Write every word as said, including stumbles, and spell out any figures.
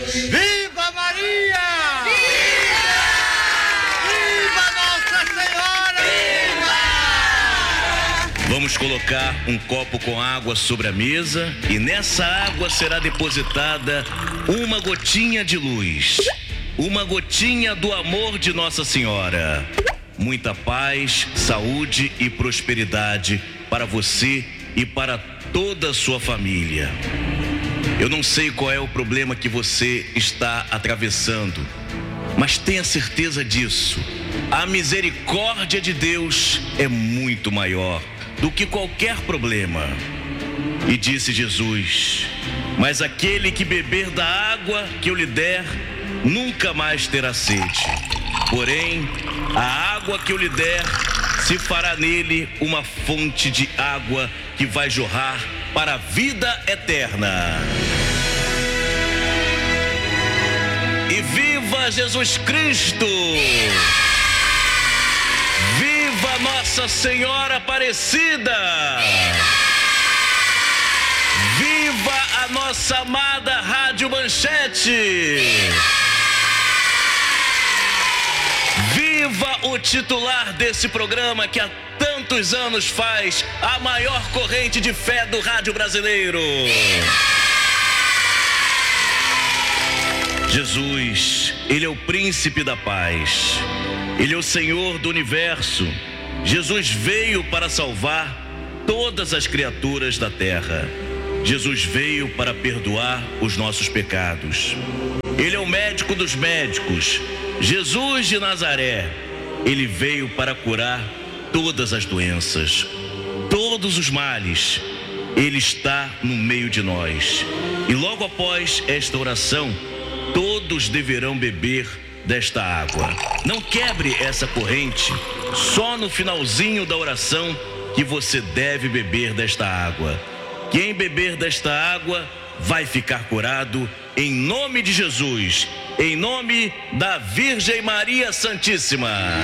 Viva Maria! Viva! Viva Nossa Senhora! Viva! Vamos colocar um copo com água sobre a mesa e nessa água será depositada uma gotinha de luz, uma gotinha do amor de Nossa Senhora. Muita paz, saúde e prosperidade para você e para toda a sua família. Eu não sei qual é o problema que você está atravessando, mas tenha certeza disso. A misericórdia de Deus é muito maior do que qualquer problema. E disse Jesus: mas aquele que beber da água que eu lhe der, nunca mais terá sede. Porém, a água que eu lhe der, se fará nele uma fonte de água que vai jorrar para a vida eterna. E viva Jesus Cristo! Viva Nossa Senhora Aparecida! Viva a nossa amada Rádio Manchete! Viva o titular desse programa que há tantos anos faz a maior corrente de fé do rádio brasileiro. Jesus, Ele é o príncipe da paz. Ele é o Senhor do universo. Jesus veio para salvar todas as criaturas da terra. Jesus veio para perdoar os nossos pecados. Ele é o médico dos médicos. Jesus de Nazaré, Ele veio para curar todas as doenças, todos os males. Ele está no meio de nós. E logo após esta oração, todos deverão beber desta água. Não quebre essa corrente. Só no finalzinho da oração que você deve beber desta água. Quem beber desta água vai ficar curado em nome de Jesus. Em nome da Virgem Maria Santíssima.